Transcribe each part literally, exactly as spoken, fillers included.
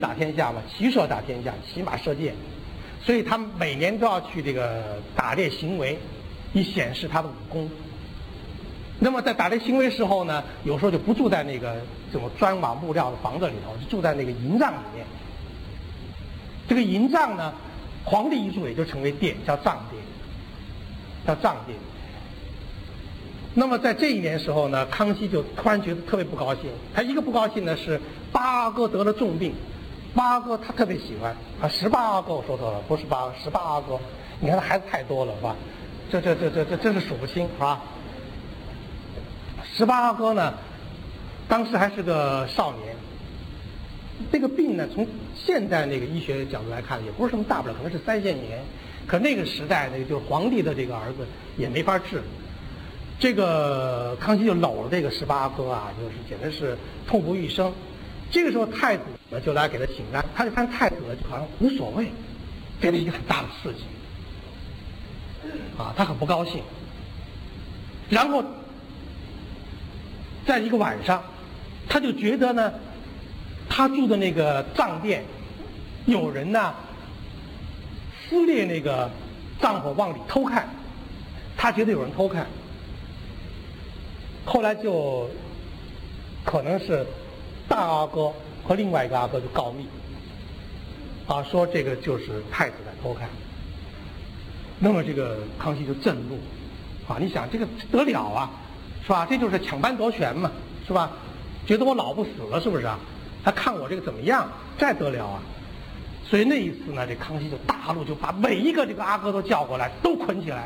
打天下嘛，骑射打天下，骑马射箭，所以他们每年都要去这个打猎行为，以显示他的武功。那么在打猎行为时候呢，有时候就不住在那个这种砖瓦木料的房子里头，就住在那个营帐里面。这个营帐呢，皇帝一住也就成为殿，叫帐殿，叫帐殿。那么在这一年时候呢，康熙就突然觉得特别不高兴。他一个不高兴呢是八阿哥得了重病，八阿哥他特别喜欢啊，十八阿哥我说错了，不是八十八阿哥，你看他孩子太多了是吧？这这这这这真是数不清是吧？十八阿哥呢，当时还是个少年。这个病呢，从现在那个医学角度来看，也不是什么大不了，可能是腮腺炎。可那个时代，那个就是皇帝的这个儿子也没法治。这个康熙就搂了这个十八阿哥啊，就是简直是痛不欲生。这个时候太子呢就来给他请安，他就看太子呢就好像无所谓，给了一个很大的刺激，啊，他很不高兴。然后在一个晚上，他就觉得呢，他住的那个帐殿有人呢撕裂那个帐火往里偷看，他觉得有人偷看。后来就可能是大阿哥和另外一个阿哥就告密，啊，说这个就是太子在偷看。那么这个康熙就震怒，啊，你想这个得了啊，是吧？这就是抢班夺权嘛，是吧？觉得我老不死了，是不是啊？他看我这个怎么样，这得了啊？所以那一次呢，这康熙就大怒，就把每一个这个阿哥都叫过来，都捆起来，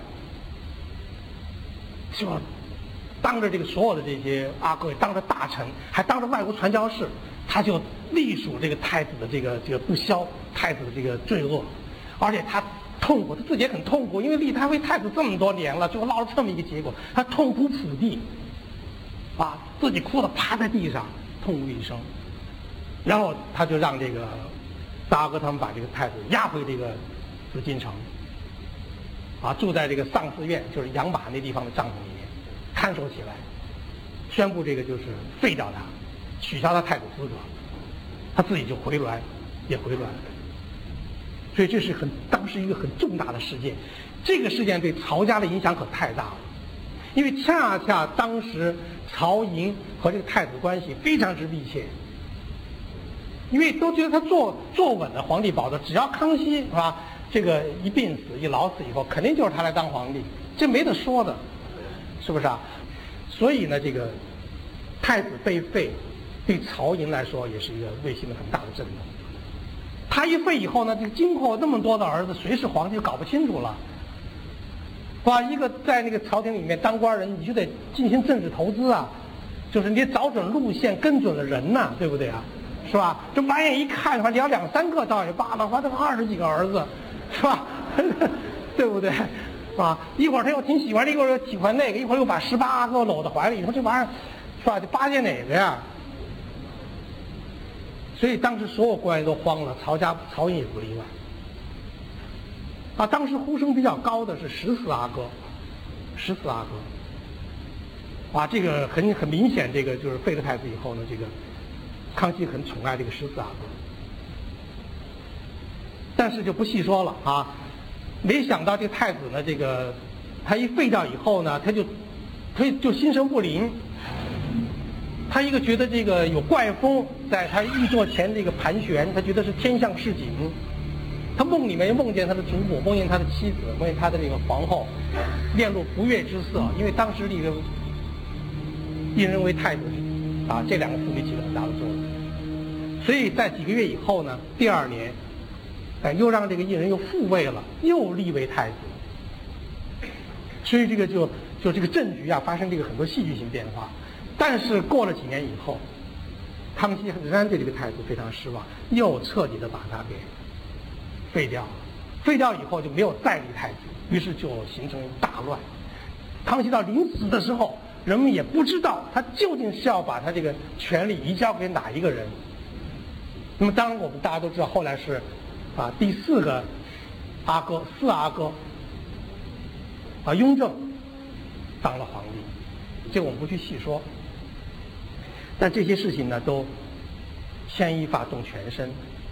是吧？当着这个所有的这些阿哥，当着大臣，还当着外国传教士，他就隶属这个太子的这个这个不肖，太子的这个罪恶，而且他痛苦，他自己也很痛苦，因为立他为太子这么多年了，最后落了这么一个结果，他痛哭普地，啊，自己哭得趴在地上，痛不欲生。然后他就让这个大阿哥他们把这个太子押回这个紫禁城，啊，住在这个丧寺院，就是养马那地方的帐篷里面。看守起来，宣布这个就是废掉他，取消他太子资格，他自己就回銮，也回銮了。所以这是很当时一个很重大的事件，这个事件对曹家的影响可太大了，因为恰恰当时曹寅和这个太子关系非常之密切，因为都觉得他坐坐稳了皇帝宝座，只要康熙是吧，这个一病死一老死以后，肯定就是他来当皇帝，这没得说的。是不是啊？所以呢，这个太子被废，对曹寅来说也是一个内心的很大的震动。他一废以后呢，就今后那么多的儿子，谁是皇帝就搞不清楚了。哇，一个在那个朝廷里面当官人，你就得进行政治投资啊，就是你得找准路线，跟准了人呐、啊，对不对啊？是吧？这满眼一看的话，你要两三个倒也罢了，话这二十几个儿子，是吧？对不对？啊，一会儿他又挺喜欢这个，一会儿又喜欢那个，一会儿又把十八阿哥搂在怀里，你说这玩意儿，是吧？这巴结哪个呀？所以当时所有官员都慌了，曹家曹寅也不例外。啊，当时呼声比较高的是十四阿哥，十四阿哥。啊，这个很很明显，这个就是废了太子以后呢，这个康熙很宠爱这个十四阿哥。但是就不细说了啊。没想到这个太子呢，这个他一废掉以后呢，他就他就心神不宁。他一个觉得这个有怪风在他御座前这个盘旋，他觉得是天象示警。他梦里面又梦见他的祖母，梦见他的妻子，梦见他的这个皇后，面露不悦之色。因为当时这个胤禛为太子啊，这两个妇女起了很大的作用。所以在几个月以后呢，第二年。哎，又让这个胤禛又复位了，又立为太子，所以这个就就这个政局啊发生这个很多戏剧性变化。但是过了几年以后，康熙仍然对这个太子非常失望，又彻底的把他给废掉了。废掉以后就没有再立太子，于是就形成大乱。康熙到临死的时候，人们也不知道他究竟是要把他这个权力移交给哪一个人。那么当然我们大家都知道，后来是。啊，第四个阿哥四阿哥啊，雍正当了皇帝，这个我们不去细说。但这些事情呢，都牵一发动全身。